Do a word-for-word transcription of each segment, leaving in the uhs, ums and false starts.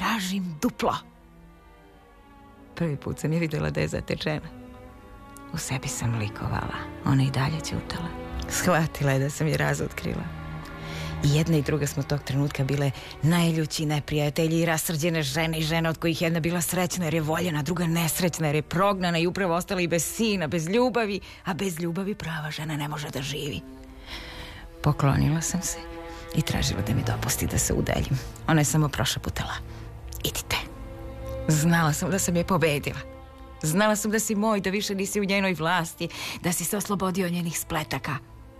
tražim duplo. Prvi put sam je vidjela da je zatečena. U sebi sam likovala, ona i dalje ćutala. Shvatila je da sam je razotkrila. I jedna i druga smo tog trenutka bile najljući neprijatelji i rasrđene žene i žene od kojih jedna bila srećna jer je voljena, druga nesrećna jer je prognana i upravo ostala i bez sina, bez ljubavi, a bez ljubavi prava žena ne može da živi. Poklonila sam se i tražila da mi dopusti da se udaljim. Ona je samo prošaputala: idite. Znala sam da sam je pobedila. Znala sam da si moj, da više nisi u njenoj vlasti, da si se oslobodio od njenih spletaka.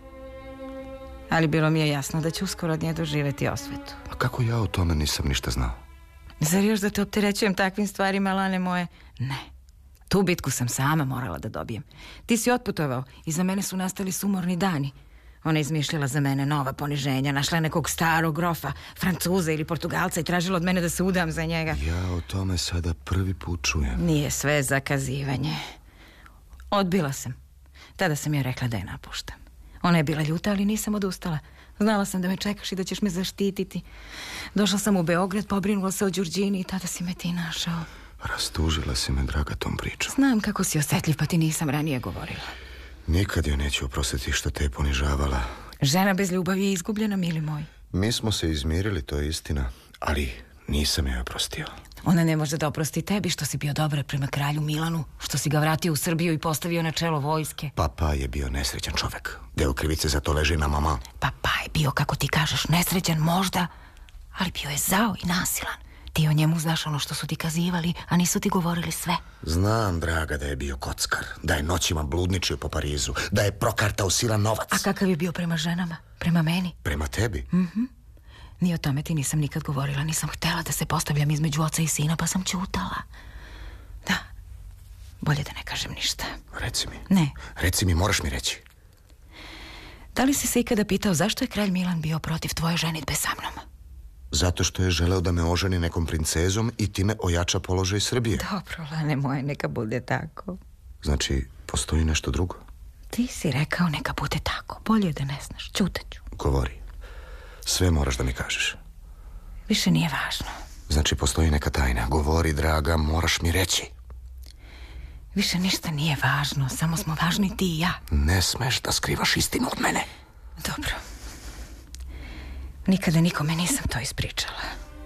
Ali bilo mi je jasno da ću uskoro od nje doživjeti osvetu. A kako ja o tome nisam ništa znao? Zar još da te opterećujem takvim stvarima, lane moje? Ne. Tu bitku sam sama morala da dobijem. Ti si otputovao i za mene su nastali sumorni dani. Ona je izmišljala za mene nova poniženja, našla nekog starog grofa, Francuza ili Portugalca i tražila od mene da se udam za njega. Ja o tome sada prvi put čujem. Nije sve zakazivanje. Odbila sam. Tada sam joj rekla da je napuštam. Ona je bila ljuta, ali nisam odustala. Znala sam da me čekaš i da ćeš me zaštititi. Došla sam u Beograd, pobrinula se o Đurđini i tada si me ti našao. Rastužila si me, draga, tom pričom. Znam kako si osjetljiv, pa ti nisam ranije govorila. Nikad joj neću oprostiti što te je ponižavala. Žena bez ljubavi je izgubljena, mili moj. Mi smo se izmirili, to je istina, ali nisam joj oprostio. Ona ne može da oprosti tebi što si bio dobar prema kralju Milanu, što si ga vratio u Srbiju i postavio na čelo vojske. Papa je bio nesrećan čovek. Deo krivice za to leži na mama. Papa je bio, kako ti kažeš, nesrećan možda, ali bio je zao i nasilan. Ti o njemu znaš ono što su ti kazivali, a nisu ti govorili sve. Znam, draga, da je bio kockar, da je noćima bludničio po Parizu, da je prokartao silan novac. A kakav je bio prema ženama? Prema meni? Prema tebi? Mhm. Ni o tome ti nisam nikad govorila. Nisam htjela da se postavljam između oca i sina, pa sam ćutala. Da, bolje da ne kažem ništa. Reci mi. Ne. Reci mi, moraš mi reći. Da li si se ikada pitao zašto je kralj Milan bio protiv tvoje ženidbe sa mnom? Zato što je želeo da me oženi nekom princezom i time ojača položaj Srbije. Dobro, lane moje, neka bude tako. Znači, postoji nešto drugo? Ti si rekao neka bude tako. Bolje da ne znaš, ćutat ću. Govori. Sve moraš da mi kažeš. Više nije važno. Znači, postoji neka tajna. Govori, draga, moraš mi reći. Više ništa nije važno, samo smo važni ti i ja. Ne smeš da skrivaš istinu od mene. Dobro. Nikada nikome nisam to ispričala.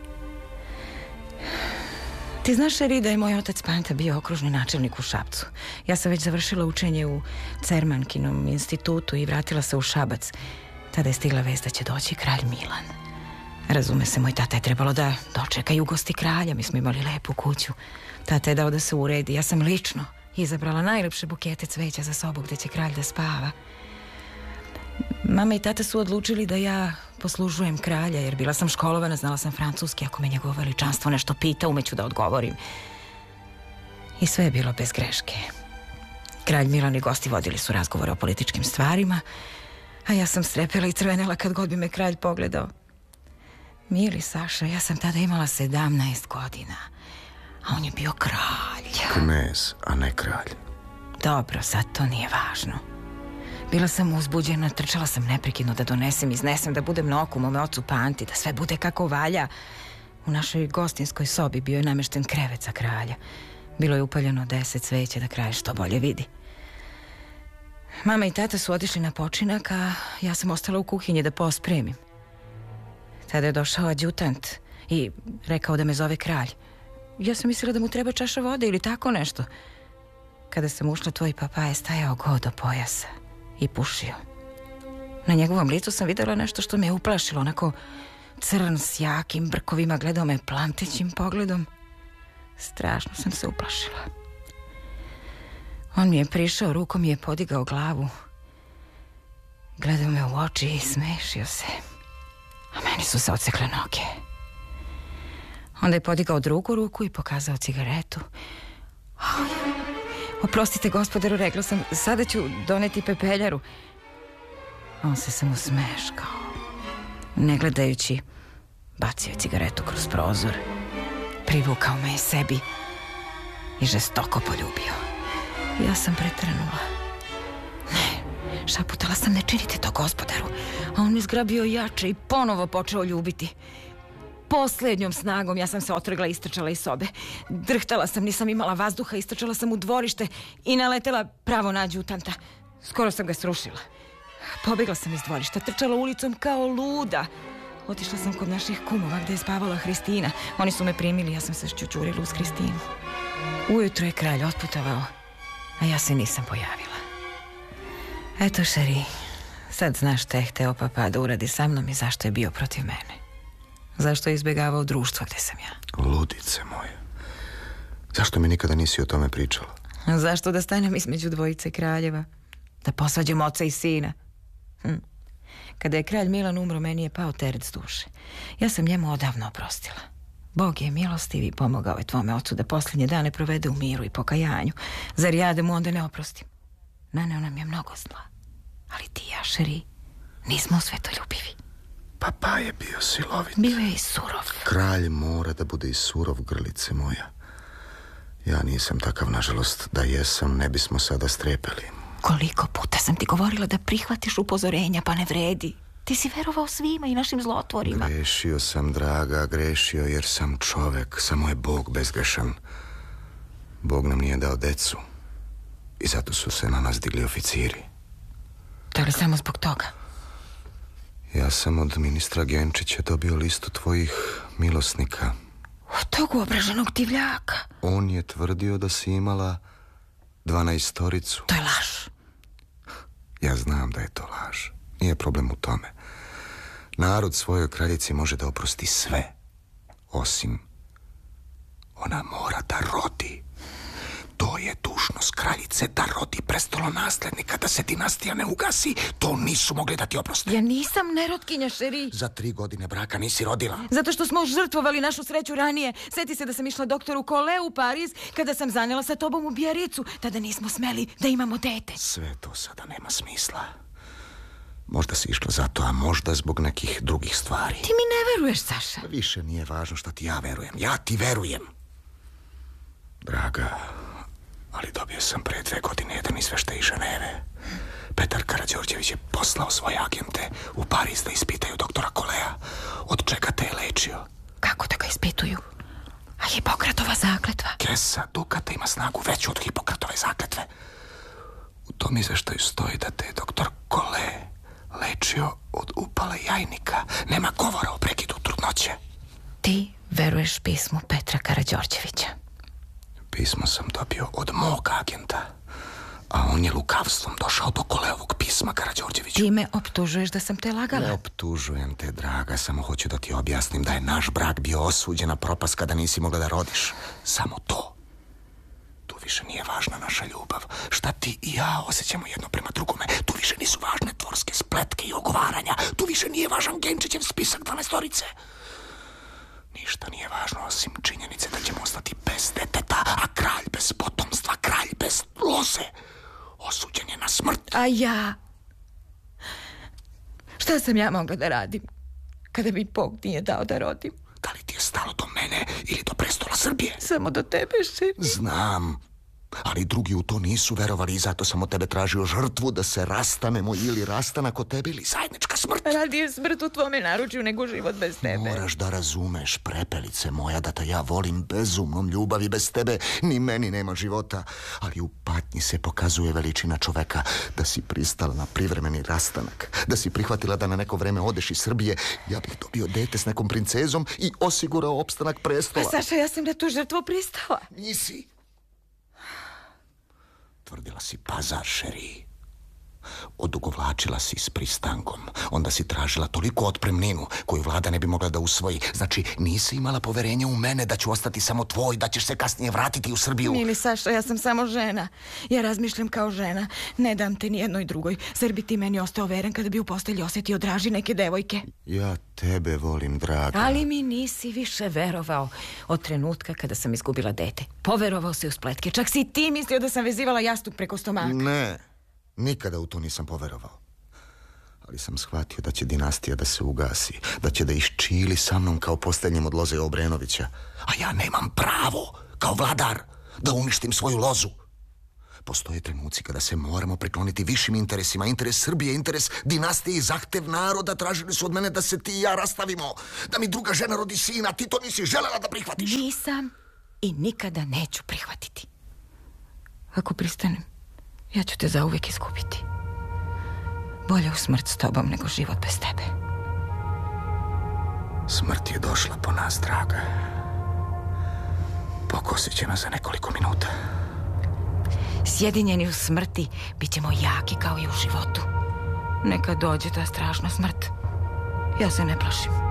Ti znaš, Eri, da je moj otac Panta bio okružni načelnik u Šapcu. Ja sam već završila učenje u Cermankinom institutu i vratila se u Šabac. Tada je stigla vest da će doći kralj Milan. Razume se, moj tata je trebalo da dočeka i ugosti kralja. Mi smo imali lepu kuću. Tata je dao da se uredi. Ja sam lično izabrala najlepše bukete cveća za sobu gde će kralj da spava. Mama i tata su odlučili da ja poslužujem kralja, jer bila sam školovana, znala sam francuski. Ako me njegovo veličanstvo nešto pita, umeću da odgovorim. I sve je bilo bez greške. Kralj Milan i gosti vodili su razgovore o političkim stvarima, a ja sam strepela i crvenela kad god bi me kralj pogledao. Mili Saša, ja sam tada imala sedamnaest godina, a on je bio kralj. Knez, a ne kralj. Dobro, sad to nije važno. Bila sam uzbuđena, trčala sam neprekidno da donesem, iznesem, da budem na oku mome ocu Panti, da sve bude kako valja. U našoj gostinskoj sobi bio je namešten krevet za kralja. Bilo je upaljeno deset sveća da kralj što bolje vidi. Mama i tata su otišli na počinak, a ja sam ostala u kuhinji da pospremim. Tada je došao adjutant i rekao da me zove kralj. Ja sam mislila da mu treba čaša vode ili tako nešto. Kada sam ušla, tvoj papa je stajao go do pojasa i pušio. Na njegovom licu sam videla nešto što me uplašilo, onako crn s jakim brkovima, gledao me plamtećim pogledom. Strašno sam se uplašila. On mi je prišao, rukom mi je podigao glavu. Gledao me u oči i smešio se. A meni su se odsekle noge. Onda je podigao drugu ruku i pokazao cigaretu. Oprostite, gospodaru, rekla sam, sada ću doneti pepeljaru. On se samo smeškao. Ne gledajući, bacio je cigaretu kroz prozor. Privukao me je sebi i žestoko poljubio. Ja sam pretrenula. Ne, šaputala sam, ne činite to, gospodaru. A on mi zgrabio jače i ponovo počeo ljubiti. Posljednjom snagom ja sam se otrgla i istrčala iz sobe. Drhtala sam, nisam imala vazduha, istrčala sam u dvorište i naletela pravo na adjutanta. Skoro sam ga srušila. Pobjegla sam iz dvorišta, trčala ulicom kao luda. Otišla sam kod naših kumova gdje je spavala Hristina. Oni su me primili, ja sam se šćučurila uz Hristinu. Ujutro je kralj otputovao, a ja se nisam pojavila. Eto, Šeri, sad znaš šta je hteo papa da uradi sa mnom i zašto je bio protiv mene. Zašto je izbjegavao društvo gdje sam ja. Ludice moje. Zašto mi nikada nisi o tome pričala? Zašto da stanem između dvojice kraljeva? Da posvađam oca i sina? Hm. Kada je kralj Milan umro, meni je pao teret s duše. Ja sam njemu odavno oprostila. Bog je milostiv i pomogao je tvome ocu da posljednje dane provede u miru i pokajanju. Zar ja da mu onda ne oprostim? Naneo nam je mnogo zla. Ali ti i ja, Šeri, nismo svetoljubivi. Papa je bio silovit. Bio je i surov. Kralj mora da bude i surov, grlice moja. Ja nisam takav, nažalost. Da jesam, ne bismo sada strepeli. Koliko puta sam ti govorila da prihvatiš upozorenja, pa ne vredi. Ti si verovao svima i našim zlotvorima. Grešio sam, draga, grešio jer sam čovek. Samo je Bog bezgrešan. Bog nam nije dao decu. I zato su se na nas digli oficiri. Da li samo zbog toga? Ja sam od ministra Genčića dobio listu tvojih milosnika. Od tog uobraženog divljaka. On je tvrdio da si imala dvanaestoricu. To je laž. Ja znam da je to laž. Nije problem u tome. Narod svojoj kraljici može da oprosti sve. Osim ona mora da rodi. To je dužnost kraljice, da rodi prestolonaslednika, da se dinastija ne ugasi. To nisu mogli da ti oproste. Ja nisam nerotkinja, Šeri. Za tri godine braka nisi rodila. Zato što smo žrtvovali našu sreću ranije. Sjeti se da sam išla doktoru Kole u Pariz kada sam zanela sa tobom u Bijaricu. Tada nismo smeli da imamo dete. Sve to sada nema smisla. Možda si išla zato, a možda zbog nekih drugih stvari. Ti mi ne veruješ, Saša. Više nije važno što ti ja verujem. Ja ti verujem. Draga, ali dobio sam pre dve godine jedan izveštaj iz Ženeve. Petar Karađorđević je poslao svoje agente u Pariz da ispitaju doktora Kolea. Od čega te je lečio? Kako da ga ispituju? A Hipokratova zakletva? Kesa dukata ima snagu veću od Hipokratove zakletve. U tom izveštaju stoji da te je doktor Kole lečio od upale jajnika. Nema govora o prekidu trudnoće. Ti veruješ pismu Petra Karađorđevića? Pismo sam dobio od mog agenta, a on je lukavstvom došao do Koleovog pisma Karađorđeviću. Ti me optužuješ da sam te lagala? Ne optužujem te, draga, samo hoću da ti objasnim da je naš brak bio osuđen na propast kada nisi mogla da rodiš. Samo to. Tu više nije važna naša ljubav. Šta ti i ja osjećamo jedno prema drugome. Tu više nisu važne tvorske spletke i ogovaranja. Tu više nije važan Genčićev spisak dvanaestorice. Ništa nije važno osim činjenice da ćemo ostati bez deteta, a kralj bez potomstva, kralj bez loze. Osuđen je na smrt. A ja? Šta sam ja mogla da radim kada mi Bog nije dao da rodim? Da li ti je stalo do mene ili do prestola Srbije? Samo do tebe, Šeri. Znam, ali drugi u to nisu verovali i zato sam od tebe tražio žrtvu da se rastanemo ili rastanak od tebe ili zajednička smrt. Radije smrt u tvome naručju nego život bez tebe. Moraš da razumeš, prepelice moja, da te ja volim bezumnom ljubavi. Bez tebe ni meni nema života. Ali u patnji se pokazuje veličina čoveka. Da si pristala na privremeni rastanak, da si prihvatila da na neko vreme odeš iz Srbije, ja bih dobio dete s nekom princezom i osigurao opstanak prestola. A Saša, ja sam na tu žrtvu pristala. Nisi. Tvrdila si pazar, Šeri. Odugovlačila si s pristankom. Onda si tražila toliko otpremninu koju vlada ne bi mogla da usvoji. Znači, nisi imala poverenja u mene da ću ostati samo tvoj, da ćeš se kasnije vratiti u Srbiju. Mili Saša, ja sam samo žena. Ja razmišljam kao žena. Ne dam te ni jednoj drugoj. Zar bi ti meni ostao veren kada bi u postelji osjetio draži neke devojke? Ja tebe volim, draga. Ali mi nisi više verovao od trenutka kada sam izgubila dete. Poverovao si u spletke. Čak si ti mislio da sam vezivala jastuk preko stomaka. Ne. Nikada u to nisam poverovao. Ali sam shvatio da će dinastija da se ugasi, da će da iščili sa mnom kao posljednjem od loze Obrenovića. A ja nemam pravo, kao vladar, da uništim svoju lozu. Postoje trenuci kada se moramo prikloniti višim interesima. Interes Srbije, interes dinastije i zahtev naroda. Tražili su od mene da se ti i ja rastavimo. Da mi druga žena rodi sina. Ti to nisi želela da prihvatiš. Nisam i nikada neću prihvatiti. Ako pristanem, ja ću te zauvijek izgubiti. Bolje u smrt s tobom nego život bez tebe. Smrt je došla po nas, draga. Pokosit će nas za nekoliko minuta. Sjedinjeni u smrti bit ćemo jaki kao i u životu. Neka dođe ta strašna smrt. Ja se ne plašim.